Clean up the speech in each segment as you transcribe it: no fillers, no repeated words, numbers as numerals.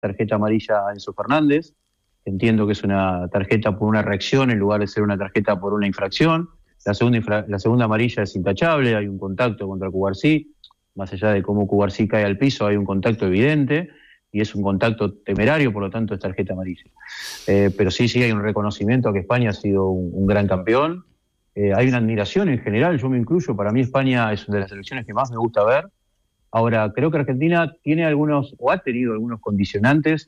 tarjeta amarilla a Enzo Fernández. Entiendo que es una tarjeta por una reacción en lugar de ser una tarjeta por una infracción. La segunda amarilla es intachable, hay un contacto contra Cubarsí, más allá de cómo Cubarsí cae al piso, hay un contacto evidente y es un contacto temerario, por lo tanto es tarjeta amarilla. Pero sí hay un reconocimiento a que España ha sido un gran campeón. Hay una admiración en general, yo me incluyo, para mí España es una de las selecciones que más me gusta ver. Ahora, creo que Argentina tiene ha tenido algunos condicionantes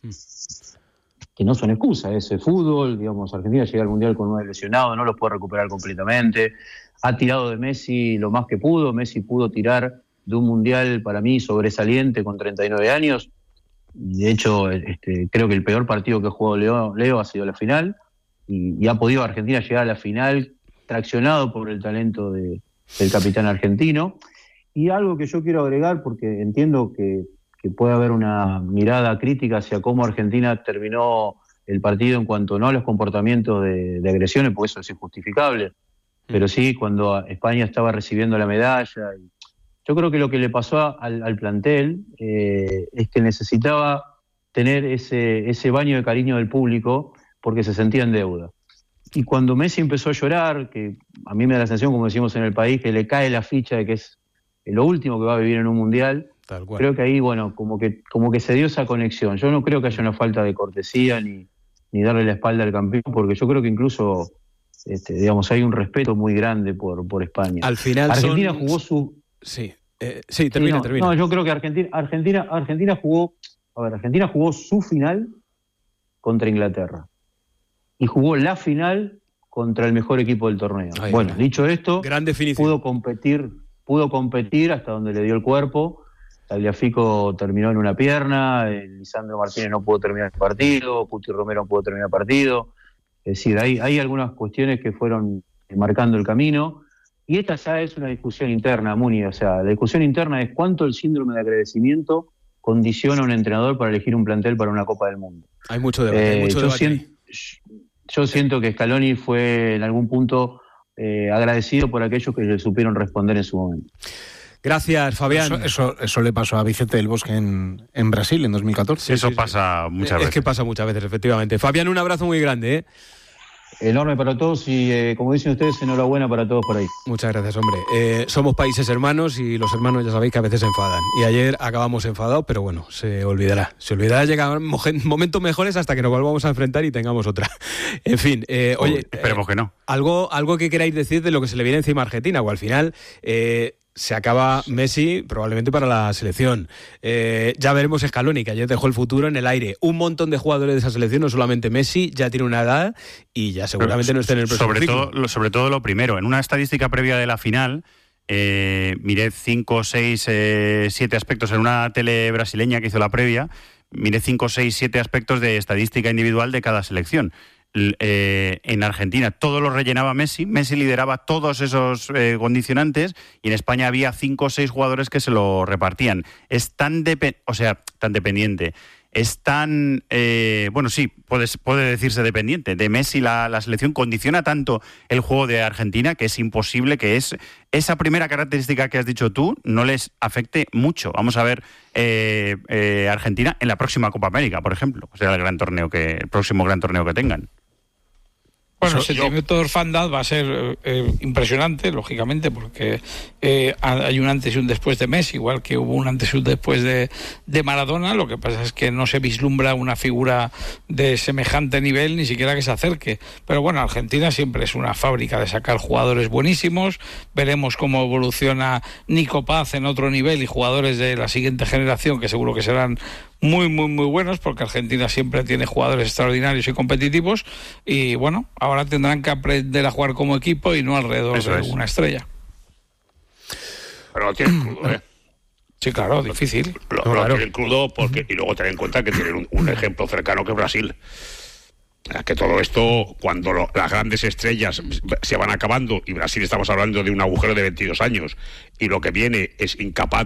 que no son excusa, ese fútbol, digamos, Argentina llega al Mundial con 9 lesionados, no los puede recuperar completamente, ha tirado de Messi lo más que pudo, Messi pudo tirar de un Mundial para mí sobresaliente con 39 años, de hecho creo que el peor partido que jugó Leo ha sido la final, y ha podido Argentina llegar a la final traccionado por el talento del capitán argentino. Y algo que yo quiero agregar, porque entiendo que puede haber una mirada crítica hacia cómo Argentina terminó el partido en cuanto no a los comportamientos de agresiones, porque eso es injustificable, pero sí cuando España estaba recibiendo la medalla. Yo creo que lo que le pasó al plantel es que necesitaba tener ese baño de cariño del público porque se sentía en deuda. Y cuando Messi empezó a llorar, que a mí me da la sensación, como decimos en el país, que le cae la ficha de que es lo último que va a vivir en un mundial, creo que ahí, bueno, como que se dio esa conexión. Yo no creo que haya una falta de cortesía ni darle la espalda al campeón, porque yo creo que incluso, digamos, hay un respeto muy grande por España. Al final Argentina jugó su... Sí, termina. No, yo creo que Argentina jugó su final contra Inglaterra y jugó la final contra el mejor equipo del torneo. Bueno, dicho esto, gran definición. Pudo competir hasta donde le dio el cuerpo. Tagliafico terminó en una pierna, Lisandro Martínez no pudo terminar el partido, Cuti Romero no pudo terminar el partido. Es decir, hay algunas cuestiones que fueron marcando el camino. Y esta ya es una discusión interna, Muni. O sea, la discusión interna es cuánto el síndrome de agradecimiento condiciona a un entrenador para elegir un plantel para una Copa del Mundo. Hay mucho debate. Yo siento que Scaloni fue en algún punto agradecido por aquellos que le supieron responder en su momento. Gracias, Fabián. Eso le pasó a Vicente del Bosque en Brasil en 2014. Eso pasa muchas veces. Es que pasa muchas veces, efectivamente. Fabián, un abrazo muy grande, Enorme para todos y, como dicen ustedes, enhorabuena para todos por ahí. Muchas gracias, hombre. Somos países hermanos y los hermanos ya sabéis que a veces se enfadan. Y ayer acabamos enfadados, pero bueno, se olvidará. Llegan momentos mejores hasta que nos volvamos a enfrentar y tengamos otra. En fin, oye... Esperemos que no. Algo que queráis decir de lo que se le viene encima a Argentina, o al final... se acaba Messi probablemente para la selección. Ya veremos Scaloni, que ayer dejó el futuro en el aire. Un montón de jugadores de esa selección, no solamente Messi, ya tiene una edad y ya seguramente no esté en el próximo ciclo. Sobre todo lo primero, en una estadística previa de la final, miré 5, 6, 7 aspectos en una tele brasileña que hizo la previa, miré 5, 6, 7 aspectos de estadística individual de cada selección. En Argentina todo lo rellenaba Messi lideraba todos esos condicionantes, y en España había 5 o 6 jugadores que se lo repartían. Es tan dependiente, es tan puede decirse dependiente de Messi. La selección condiciona tanto el juego de Argentina que es imposible que esa primera característica que has dicho tú no les afecte mucho. Vamos a ver Argentina en la próxima Copa América, por ejemplo, o sea, el próximo gran torneo que tengan. Bueno, el sentimiento de orfandad va a ser impresionante, lógicamente, porque hay un antes y un después de Messi, igual que hubo un antes y un después de Maradona. Lo que pasa es que no se vislumbra una figura de semejante nivel, ni siquiera que se acerque. Pero bueno, Argentina siempre es una fábrica de sacar jugadores buenísimos. Veremos cómo evoluciona Nico Paz en otro nivel y jugadores de la siguiente generación, que seguro que serán muy, muy, muy buenos, porque Argentina siempre tiene jugadores extraordinarios y competitivos, y bueno, ahora tendrán que aprender a jugar como equipo y no alrededor de una estrella. Pero lo tienen crudo, Sí, claro, difícil. Lo tienen crudo, porque, y luego tener en cuenta que tienen un ejemplo cercano que es Brasil. Que todo esto, cuando las grandes estrellas se van acabando, y Brasil estamos hablando de un agujero de 22 años, y lo que viene es incapaz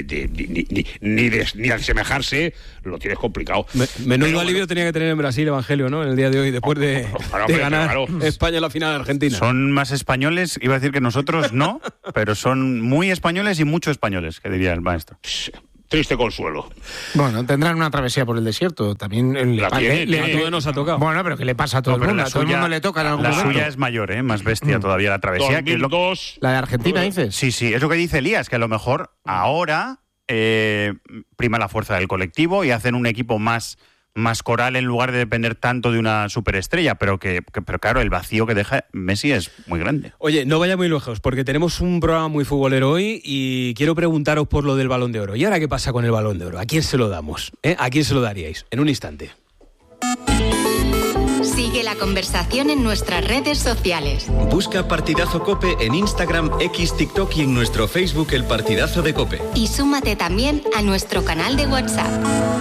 ni de asemejarse, lo tienes complicado. Menudo alivio tenía que tener en Brasil Evangelio, ¿no? En el día de hoy, después de ganar España la final Argentina. Son más españoles, iba a decir que nosotros no, pero son muy españoles y mucho españoles, que diría el maestro. triste consuelo. Bueno, tendrán una travesía por el desierto. También a todos nos ha tocado. Bueno, pero que le pasa a todo el mundo. A todo el mundo le toca en algún momento. La suya es mayor, más bestia todavía la travesía. 2002, ¿La de Argentina dices? Sí, es lo que dice Elías, que a lo mejor ahora prima la fuerza del colectivo y hacen un equipo más coral en lugar de depender tanto de una superestrella, pero claro, el vacío que deja Messi es muy grande. Oye, no vaya muy lejos, porque tenemos un programa muy futbolero hoy y quiero preguntaros por lo del Balón de Oro. ¿Y ahora qué pasa con el Balón de Oro? ¿A quién se lo damos? ¿A quién se lo daríais? En un instante. Sigue la conversación en nuestras redes sociales. Busca Partidazo COPE en Instagram, X, TikTok y en nuestro Facebook El Partidazo de COPE. Y súmate también a nuestro canal de WhatsApp.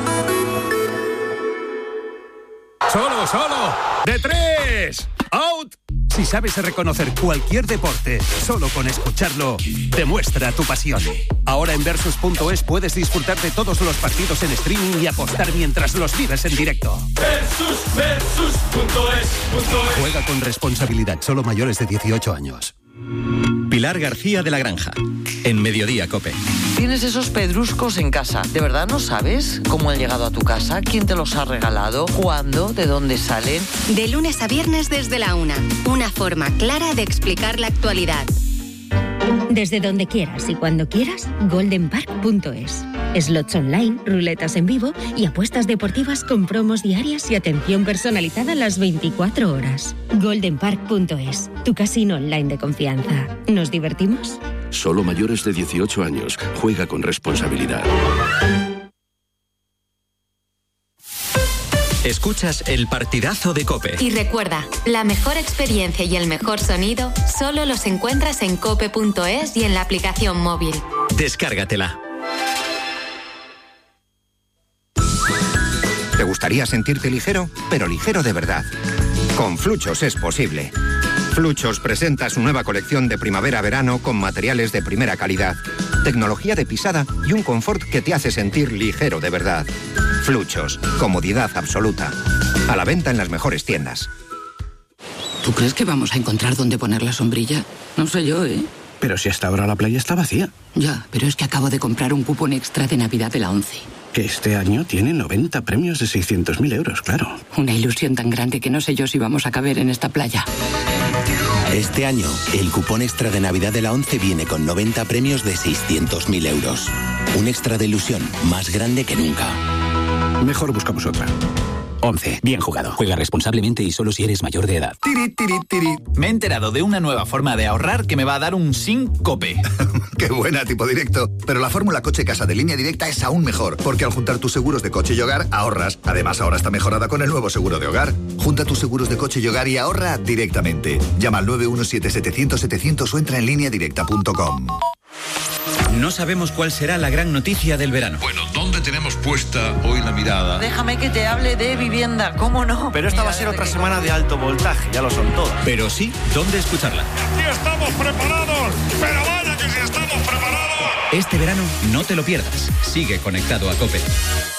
¡Solo! ¡De 3! ¡Out! Si sabes reconocer cualquier deporte, solo con escucharlo, demuestra tu pasión. Ahora en Versus.es puedes disfrutar de todos los partidos en streaming y apostar mientras los vives en directo. Versus.es. Juega con responsabilidad, solo mayores de 18 años. Pilar García de la Granja, en Mediodía COPE. Tienes esos pedruscos en casa. ¿De verdad no sabes cómo han llegado a tu casa? ¿Quién te los ha regalado? ¿Cuándo? ¿De dónde salen? De lunes a viernes desde la 1. Una forma clara de explicar la actualidad. Desde donde quieras y cuando quieras, goldenpark.es. Slots online, ruletas en vivo y apuestas deportivas con promos diarias y atención personalizada las 24 horas. goldenpark.es, tu casino online de confianza. ¿Nos divertimos? Solo mayores de 18 años. Juega con responsabilidad. Escuchas El Partidazo de COPE. Y recuerda, la mejor experiencia y el mejor sonido solo los encuentras en cope.es y en la aplicación móvil. Descárgatela. ¿Te gustaría sentirte ligero? Pero ligero de verdad. Con Fluchos es posible. Fluchos presenta su nueva colección de primavera-verano con materiales de primera calidad, tecnología de pisada y un confort que te hace sentir ligero de verdad. Fluchos, comodidad absoluta. A la venta en las mejores tiendas. ¿Tú crees que vamos a encontrar dónde poner la sombrilla? No sé yo, ¿eh? Pero si hasta ahora la playa está vacía. Ya, pero es que acabo de comprar un cupón extra de Navidad de la 11. Que este año tiene 90 premios de 600.000 euros, claro. Una ilusión tan grande que no sé yo si vamos a caber en esta playa. Este año, el cupón extra de Navidad de la 11 viene con 90 premios de 600.000 euros. Un extra de ilusión más grande que nunca. Mejor buscamos otra. 11. Bien jugado. Juega responsablemente y solo si eres mayor de edad. Tiri. Me he enterado de una nueva forma de ahorrar que me va a dar un síncope. ¡Qué buena, tipo directo! Pero la fórmula coche-casa de Línea Directa es aún mejor, porque al juntar tus seguros de coche y hogar, ahorras. Además, ahora está mejorada con el nuevo seguro de hogar. Junta tus seguros de coche y hogar y ahorra directamente. Llama al 917-700-700 o entra en lineadirecta.com. No sabemos cuál será la gran noticia del verano. Bueno, ¿dónde tenemos puesta hoy la mirada? Déjame que te hable de vivienda, ¿cómo no? Pero esta va a ser otra semana de alto voltaje, ya lo son todas. Pero sí, ¿dónde escucharla? ¡Aquí estamos preparados! ¡Pero vaya que sí estamos preparados! Este verano no te lo pierdas. Sigue conectado a COPE.